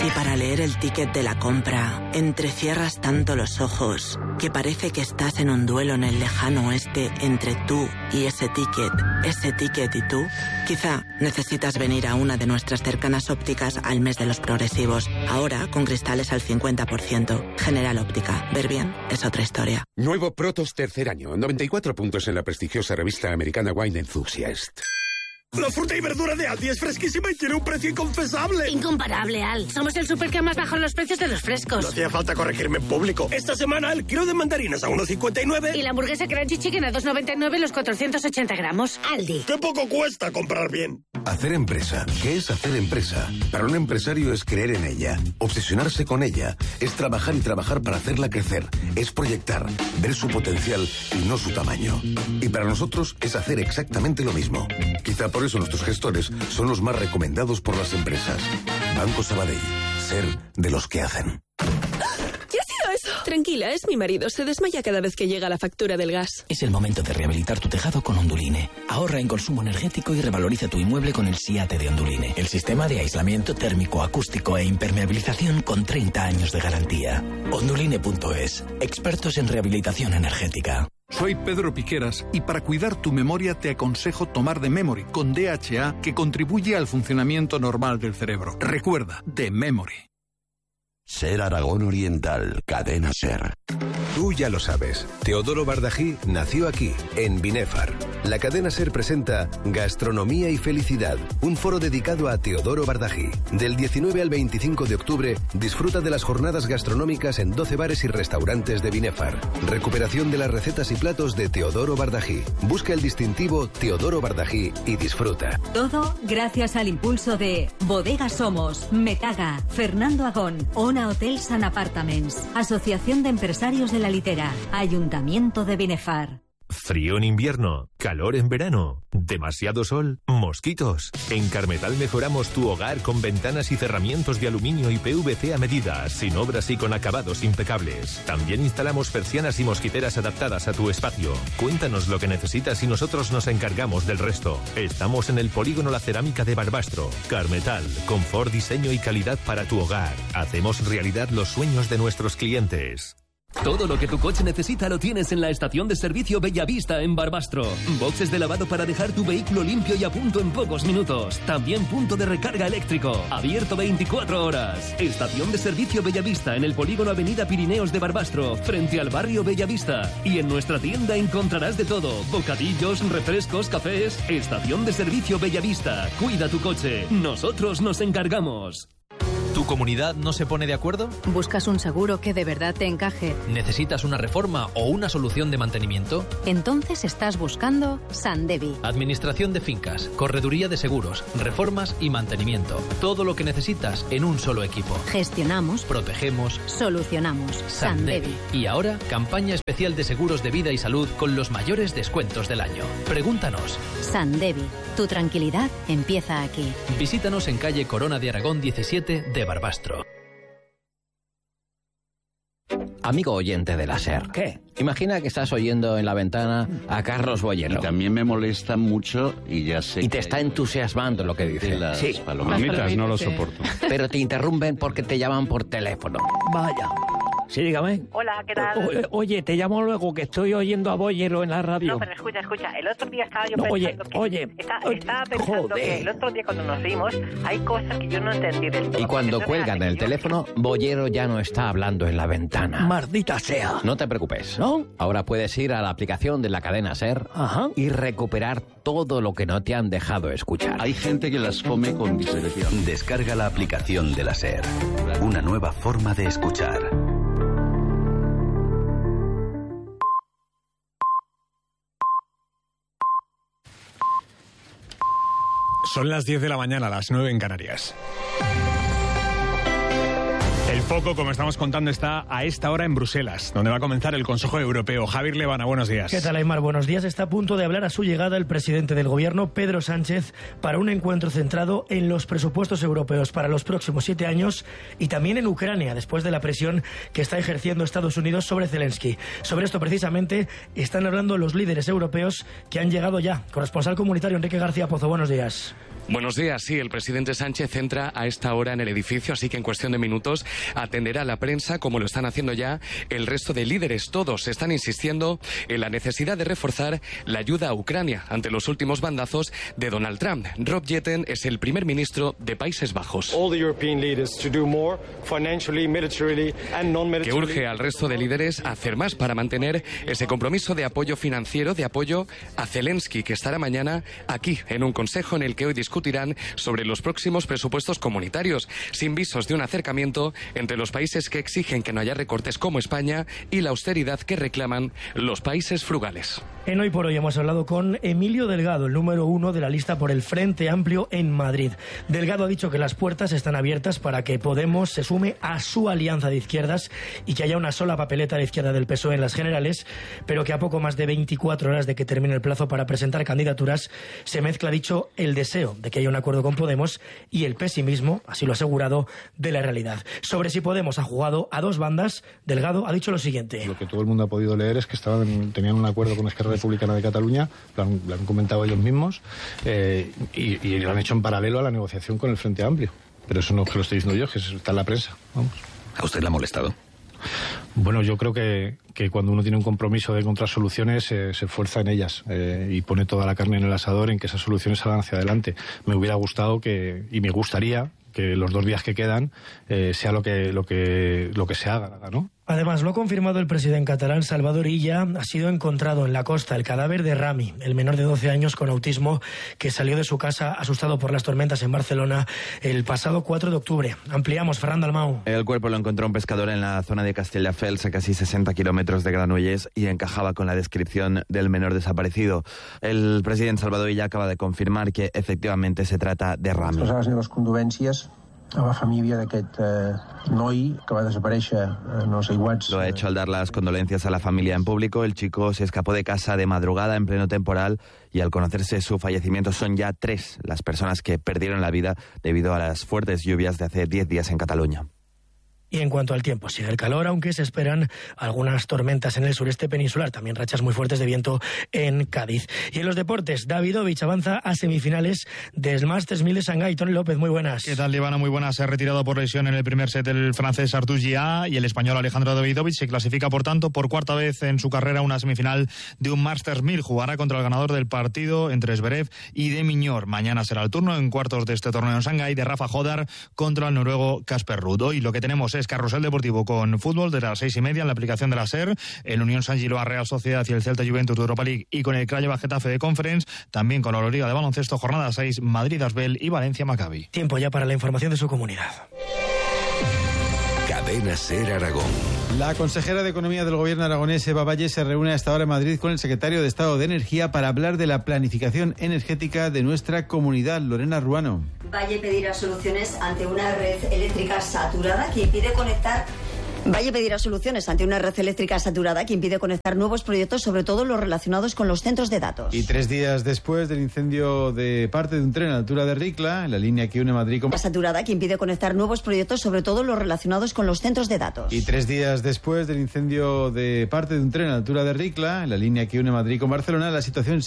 Si para leer el ticket de la compra entrecierras tanto los ojos que parece que estás en un duelo en el lejano oeste entre tú y ese ticket y tú, quizá necesitas venir a una de nuestras cercanas ópticas al mes de los progresivos. Ahora con cristales al 50%. General Óptica. Ver bien es otra historia. Nuevo Protos tercer año. 94 puntos en la prestigiosa revista americana Wine Enthusiast. La fruta y verdura de Aldi es fresquísima y tiene un precio inconfesable. Incomparable, Al. Somos el súper que más bajó los precios de los frescos. No hacía falta corregirme en público. Esta semana el kilo de mandarinas a 1,59. Y la hamburguesa Crunchy Chicken a 2,99 los 480 gramos. Aldi. ¡Qué poco cuesta comprar bien! Hacer empresa. ¿Qué es hacer empresa? Para un empresario es creer en ella, obsesionarse con ella, es trabajar y trabajar para hacerla crecer, es proyectar, ver su potencial y no su tamaño. Y para nosotros es hacer exactamente lo mismo. Quizá por eso nuestros gestores son los más recomendados por las empresas. Banco Sabadell. Ser de los que hacen. ¿Qué ha sido eso? Tranquila, es mi marido. Se desmaya cada vez que llega la factura del gas. Es el momento de rehabilitar tu tejado con Onduline. Ahorra en consumo energético y revaloriza tu inmueble con el SIATE de Onduline. El sistema de aislamiento térmico, acústico e impermeabilización con 30 años de garantía. Onduline.es. Expertos en rehabilitación energética. Soy Pedro Piqueras y para cuidar tu memoria te aconsejo tomar The Memory con DHA que contribuye al funcionamiento normal del cerebro. Recuerda, The Memory. Ser Aragón Oriental, Cadena Ser. Tú ya lo sabes, Teodoro Bardají nació aquí, en Binefar. La cadena SER presenta Gastronomía y Felicidad, un foro dedicado a Teodoro Bardají. Del 19 al 25 de octubre, disfruta de las jornadas gastronómicas en 12 bares y restaurantes de Binefar. Recuperación de las recetas y platos de Teodoro Bardají. Busca el distintivo Teodoro Bardají y disfruta. Todo gracias al impulso de Bodega Somos, Metaga, Fernando Agón, Ona Hotels and Apartments, Asociación de Empresarios de la Litera, Ayuntamiento de Binefar. Frío en invierno, calor en verano, demasiado sol, mosquitos. En Carmetal mejoramos tu hogar con ventanas y cerramientos de aluminio y PVC a medida, sin obras y con acabados impecables. También instalamos persianas y mosquiteras adaptadas a tu espacio. Cuéntanos lo que necesitas y nosotros nos encargamos del resto. Estamos en el Polígono La Cerámica de Barbastro. Carmetal, confort, diseño y calidad para tu hogar. Hacemos realidad los sueños de nuestros clientes. Todo lo que tu coche necesita lo tienes en la estación de servicio Bellavista en Barbastro. Boxes de lavado para dejar tu vehículo limpio y a punto en pocos minutos. También punto de recarga eléctrico. Abierto 24 horas. Estación de servicio Bellavista en el polígono Avenida Pirineos de Barbastro, frente al barrio Bellavista. Y en nuestra tienda encontrarás de todo. Bocadillos, refrescos, cafés. Estación de servicio Bellavista. Cuida tu coche. Nosotros nos encargamos. ¿Tu comunidad no se pone de acuerdo? ¿Buscas un seguro que de verdad te encaje? ¿Necesitas una reforma o una solución de mantenimiento? Entonces estás buscando Sandevi. Administración de fincas, correduría de seguros, reformas y mantenimiento. Todo lo que necesitas en un solo equipo. Gestionamos, protegemos, solucionamos. Sandevi. Y ahora, campaña especial de seguros de vida y salud con los mayores descuentos del año. Pregúntanos. Sandevi. Tu tranquilidad empieza aquí. Visítanos en calle Corona de Aragón 17 de Barbastro. Amigo oyente de la SER. ¿Qué? Imagina que estás oyendo en la ventana a Carlos Boyero. Y también me molesta mucho y ya sé. Y te está entusiasmando lo que dice. Sí. Palomitas no lo soporto. Pero te interrumpen porque te llaman por teléfono. Vaya. Sí, dígame. Hola, ¿qué tal? Oye, te llamo luego, que estoy oyendo a Boyero en la radio. No, pero escucha. El otro día estaba yo pensando estaba pensando que el otro día cuando nos vimos hay cosas que yo no entendí del todo. Y cuando cuelgan el teléfono, Boyero ya no está hablando en la ventana. Maldita sea. No te preocupes. ¿No? Ahora puedes ir a la aplicación de la cadena SER y recuperar todo lo que no te han dejado escuchar. Hay gente que las come con discreción. Descarga la aplicación de la SER. Una nueva forma de escuchar. Son las 10 de la mañana, las 9 en Canarias. El foco, como estamos contando, está a esta hora en Bruselas, donde va a comenzar el Consejo Europeo. Javier Levana, buenos días. ¿Qué tal, Aymar? Buenos días. Está a punto de hablar a su llegada el presidente del Gobierno, Pedro Sánchez, para un encuentro centrado en los presupuestos europeos para los próximos 7 años y también en Ucrania, después de la presión que está ejerciendo Estados Unidos sobre Zelensky. Sobre esto, precisamente, están hablando los líderes europeos que han llegado ya. Corresponsal comunitario Enrique García Pozo, buenos días. Buenos días. Sí, el presidente Sánchez entra a esta hora en el edificio, así que en cuestión de minutos atenderá a la prensa, como lo están haciendo ya el resto de líderes. Todos están insistiendo en la necesidad de reforzar la ayuda a Ucrania ante los últimos bandazos de Donald Trump. Rob Jetten es el primer ministro de Países Bajos, que urge al resto de líderes a hacer más para mantener ese compromiso de apoyo financiero, de apoyo a Zelensky, que estará mañana aquí en un consejo en el que hoy discutirán sobre los próximos presupuestos comunitarios, sin visos de un acercamiento entre los países que exigen que no haya recortes como España y la austeridad que reclaman los países frugales. En Hoy por Hoy hemos hablado con Emilio Delgado, el número 1 de la lista por el Frente Amplio en Madrid. Delgado ha dicho que las puertas están abiertas para que Podemos se sume a su alianza de izquierdas y que haya una sola papeleta a la izquierda del PSOE en las generales, pero que a poco más de 24 horas de que termine el plazo para presentar candidaturas se mezcla, dicho, el deseo de que haya un acuerdo con Podemos y el pesimismo, así lo ha asegurado, de la realidad. Sobre si Podemos ha jugado a dos bandas, Delgado ha dicho lo siguiente. Lo que todo el mundo ha podido leer es que tenían un acuerdo con Esquerra Republicana de Cataluña, lo han comentado ellos mismos, y lo han hecho en paralelo a la negociación con el Frente Amplio. Pero eso no es que lo estoy diciendo yo, que está en la prensa. Vamos. ¿A usted le ha molestado? Bueno, yo creo que cuando uno tiene un compromiso de encontrar soluciones, se esfuerza en ellas y pone toda la carne en el asador en que esas soluciones salgan hacia adelante. Me hubiera gustado y me gustaría que los 2 días que quedan sea lo que se haga, ¿no? Además, lo ha confirmado el presidente catalán Salvador Illa. Ha sido encontrado en la costa el cadáver de Rami, el menor de 12 años con autismo que salió de su casa asustado por las tormentas en Barcelona el pasado 4 de octubre. Ampliamos, Fernando Almau. El cuerpo lo encontró un pescador en la zona de Castelldefels, a casi 60 kilómetros de Granollers, y encajaba con la descripción del menor desaparecido. El presidente Salvador Illa acaba de confirmar que efectivamente se trata de Rami. Expressar les meves condolències a la família d'aquest noi que va desaparèixer en els aiguats. Lo ha hecho al dar las condolencias a la familia en público. El chico se escapó de casa de madrugada en pleno temporal y al conocerse su fallecimiento son ya 3 las personas que perdieron la vida debido a las fuertes lluvias de hace 10 días en Cataluña. Y en cuanto al tiempo, sigue el calor, aunque se esperan algunas tormentas en el sureste peninsular, también rachas muy fuertes de viento en Cádiz. Y en los deportes, Davidovich avanza a semifinales del Masters 1000 de Shanghái. Tony López, muy buenas. ¿Qué tal, Ivana? Muy buenas. Se ha retirado por lesión en el primer set el francés Arthur Gia, y el español Alejandro Davidovich se clasifica, por tanto, por 4ª vez en su carrera una semifinal de un Masters 1000. Jugará contra el ganador del partido entre Zverev y de Miñor. Mañana será el turno en cuartos de este torneo en Shanghái de Rafa Hodar contra el noruego Casper Ruud. Hoy lo que tenemos es carrusel deportivo con fútbol desde las 6:30 en la aplicación de la SER, el Unión San Giloa Real Sociedad y el Celta Juventus de Europa League, y con el Craiova Getafe de Conference, también con la Euroliga de baloncesto, jornada 6, Madrid Asbel y Valencia Maccabi. Tiempo ya para la información de su comunidad. Cadena SER Aragón. La consejera de Economía del Gobierno aragonés, Eva Valle, se reúne a esta hora en Madrid con el secretario de Estado de Energía para hablar de la planificación energética de nuestra comunidad. Lorena Ruano. Valle pedirá soluciones ante una red eléctrica saturada que impide conectar nuevos proyectos, sobre todo los relacionados con los centros de datos. Y 3 días después del incendio de parte de un tren a la altura de Ricla, en la línea que une Madrid con... saturada que impide conectar nuevos proyectos, sobre todo los relacionados con los centros de datos. Y 3 días después del incendio de parte de un tren a la altura de Ricla, en la línea que une Madrid con Barcelona, la situación